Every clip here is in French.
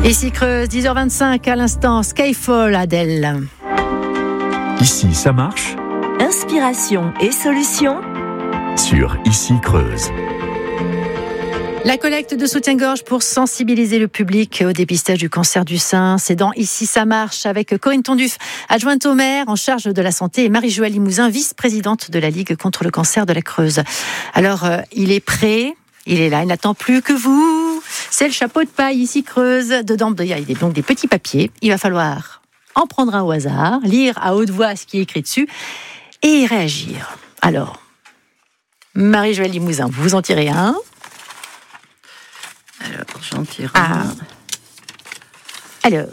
Ici Creuse, 10h25 à l'instant, Skyfall, Adèle. Ici, ça marche. Inspiration et solutions Sur Ici Creuse. La collecte de soutien-gorge pour sensibiliser le public au dépistage du cancer du sein, c'est dans Ici ça marche avec Corinne Tonduf, adjointe au maire en charge de la santé, et Marie-Joëlle Limousin, vice-présidente de la Ligue contre le cancer de la Creuse. Alors, il est prêt, il est là, il n'attend plus que vous. C'est le chapeau de paille Ici Creuse. Dedans, il y a donc des petits papiers. Il va falloir en prendre un au hasard, lire à haute voix ce qui est écrit dessus et y réagir. Alors, Marie-Joëlle Limousin, vous en tirez un. Alors, j'en tire un. Alors,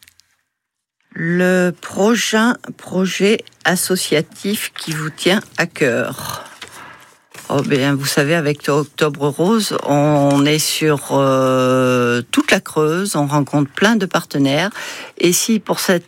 le projet associatif qui vous tient à cœur. Oh bien, vous savez, avec Octobre Rose, on est sur toute la Creuse, on rencontre plein de partenaires. Et si pour ce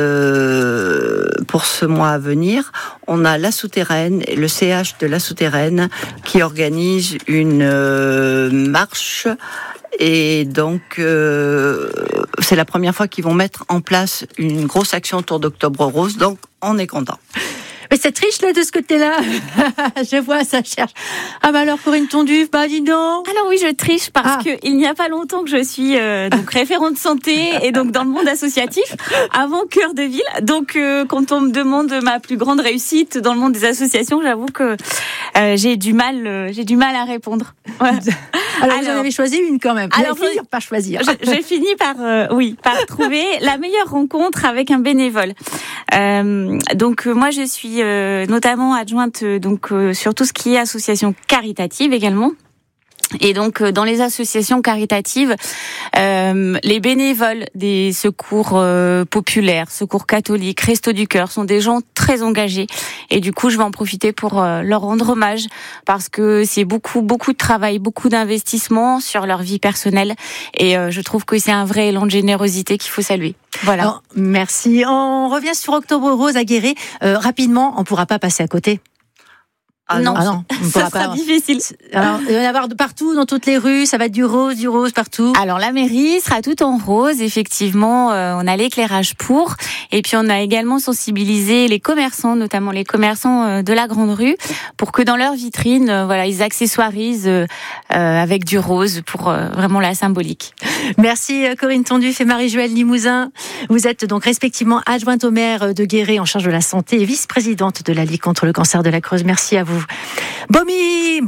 mois à venir, on a La Souterraine, le CH de La Souterraine, qui organise une marche. Et donc, c'est la première fois qu'ils vont mettre en place une grosse action autour d'Octobre Rose. Donc, on est content. Mais c'est triche là de ce côté-là. Je vois, ça cherche. Ah bah alors Corinne Tonduf, bah dis donc. Alors oui, je triche parce que il n'y a pas longtemps que je suis donc référente santé et donc dans le monde associatif avant Cœur de Ville. Donc quand on me demande ma plus grande réussite dans le monde des associations, j'avoue que j'ai du mal à répondre. Ouais. Alors vous en avez choisi une quand même. Alors finir par choisir. J'ai fini par trouver la meilleure rencontre avec un bénévole. Donc moi je suis notamment adjointe sur tout ce qui est association caritative également. Et donc dans les associations caritatives, les bénévoles des secours populaires, secours catholiques, Restos du Cœur sont des gens très engagés. Et du coup, je vais en profiter pour leur rendre hommage parce que c'est beaucoup de travail, beaucoup d'investissement sur leur vie personnelle. Et je trouve que c'est un vrai élan de générosité qu'il faut saluer. Voilà. Alors, merci. On revient sur Octobre Rose à Guéret. Rapidement, on ne pourra pas passer à côté. Non, ça sera difficile. Alors, il va y en avoir de partout, dans toutes les rues, ça va être du rose partout. Alors, la mairie sera tout en rose, effectivement, on a l'éclairage pour, et puis on a également sensibilisé les commerçants, notamment les commerçants de la Grande Rue, pour que dans leur vitrine, ils accessoirisent avec du rose pour vraiment la symbolique. Merci Corinne Tonduf et Marie-Joëlle Limousin. Vous êtes donc respectivement adjointe au maire de Guéret en charge de la santé et vice-présidente de la Ligue contre le cancer de la Creuse. Merci à vous. Bobby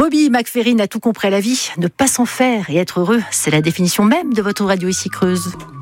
McFerrin a tout compris à la vie. Ne pas s'en faire et être heureux, c'est la définition même de votre radio Ici Creuse.